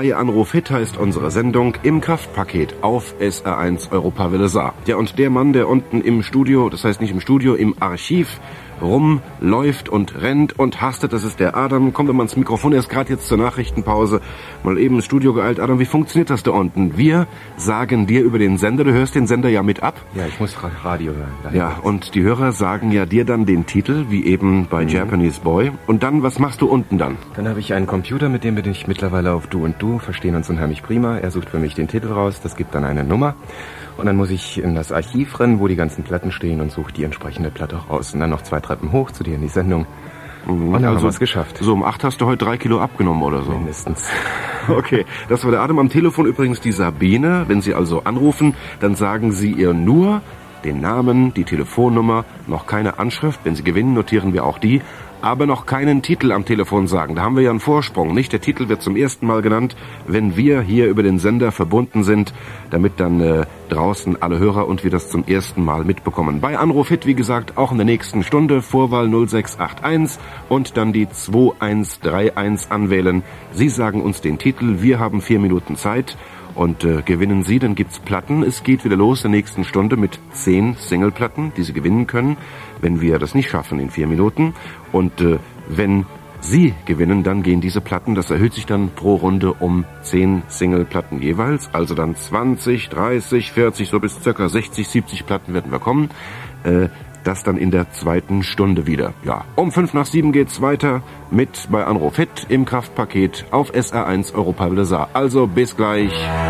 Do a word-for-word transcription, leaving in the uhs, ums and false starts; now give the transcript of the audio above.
Bei Anruf Hit heißt unsere Sendung im Kraftpaket auf S R eins Europawelle Saar. Ja, und der Mann, der unten im Studio, das heißt nicht im Studio, im Archiv rumläuft und rennt und hastet, das ist der Adam. Kommt doch mal ins Mikrofon, er ist gerade jetzt zur Nachrichtenpause mal eben ins Studio geeilt. Adam, wie funktioniert das da unten? Wir sagen dir über den Sender, du hörst den Sender ja mit ab. Ja, ich muss Radio hören. Daher ja, und die Hörer sagen ja dir dann den Titel, wie eben bei mhm. Japanese Boy. Und dann, was machst du unten dann? Dann habe ich einen Computer, mit dem bin ich mittlerweile auf Du und Du, verstehen uns unheimlich prima. Er sucht für mich den Titel raus, das gibt dann eine Nummer. Und dann muss ich in das Archiv rennen, wo die ganzen Platten stehen und suche die entsprechende Platte raus. Und dann noch zwei Treppen hoch zu dir in die Sendung. Mhm. Und dann also, haben wir es geschafft. So um acht hast du heute drei Kilo abgenommen oder so? Mindestens. Okay, das war der Adam. Am Telefon übrigens die Sabine. Wenn Sie also anrufen, dann sagen Sie ihr nur den Namen, die Telefonnummer, noch keine Anschrift. Wenn Sie gewinnen, notieren wir auch die. Aber noch keinen Titel am Telefon sagen. Da haben wir ja einen Vorsprung, nicht? Der Titel wird zum ersten Mal genannt, wenn wir hier über den Sender verbunden sind, damit dann äh, draußen alle Hörer und wir das zum ersten Mal mitbekommen. Bei Anruf Hit, wie gesagt, auch in der nächsten Stunde, Vorwahl null sechs acht eins und dann die zwei eins drei eins anwählen. Sie sagen uns den Titel, wir haben vier Minuten Zeit. Und äh, gewinnen Sie, dann gibt's Platten. Es geht wieder los in der nächsten Stunde mit zehn Singleplatten, die Sie gewinnen können, wenn wir das nicht schaffen in vier Minuten. Und äh, wenn Sie gewinnen, dann gehen diese Platten, das erhöht sich dann pro Runde um zehn Singleplatten jeweils. Also dann zwanzig, dreißig, vierzig, so bis circa sechzig, siebzig Platten werden wir kommen. Äh, Das dann in der zweiten Stunde wieder. Ja, um fünf nach sieben geht's weiter mit bei Anruf Hit im Kraftpaket auf S R eins Europawelle Saar. Also bis gleich.